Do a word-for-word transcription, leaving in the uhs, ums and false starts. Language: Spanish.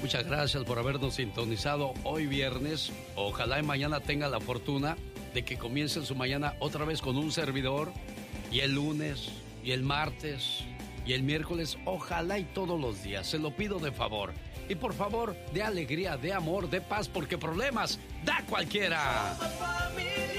Muchas gracias por habernos sintonizado hoy viernes. Ojalá y mañana tenga la fortuna de que comiencen su mañana otra vez con un servidor. Y el lunes, y el martes, y el miércoles, ojalá y todos los días. Se lo pido de favor. Y por favor, de alegría, de amor, de paz, porque problemas da cualquiera.